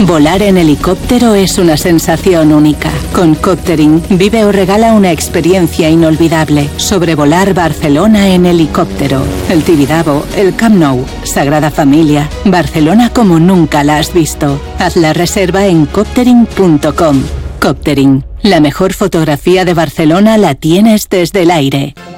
Volar en helicóptero es una sensación única. Con Coptering, vive o regala una experiencia inolvidable. Sobrevolar Barcelona en helicóptero. El Tibidabo, el Camp Nou, Sagrada Familia. Barcelona como nunca la has visto. Haz la reserva en coptering.com. Coptering, la mejor fotografía de Barcelona la tienes desde el aire.